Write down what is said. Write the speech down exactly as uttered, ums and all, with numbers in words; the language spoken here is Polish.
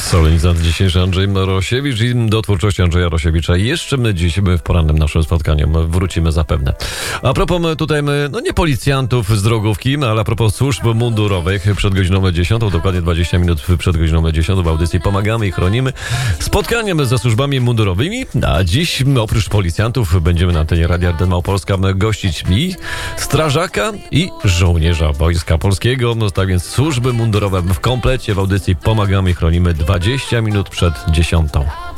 Solenizant dzisiejszy Andrzej Rosiewicz i do twórczości Andrzeja Rosiewicza jeszcze my dziś w porannym naszym spotkaniu wrócimy zapewne. A propos tutaj no nie policjantów z drogówki, ale a propos służb mundurowych przed godziną dziesiątą, dokładnie dwadzieścia minut przed godziną dziesiątą w audycji Pomagamy i Chronimy spotkaniem ze służbami mundurowymi, a dziś oprócz policjantów będziemy na antenie Radia R D Małopolska gościć i strażaka i żołnierza Wojska Polskiego. No tak więc służby mundurowe w komplecie w audycji Pomagamy i Chronimy dwadzieścia minut przed dziesiątą.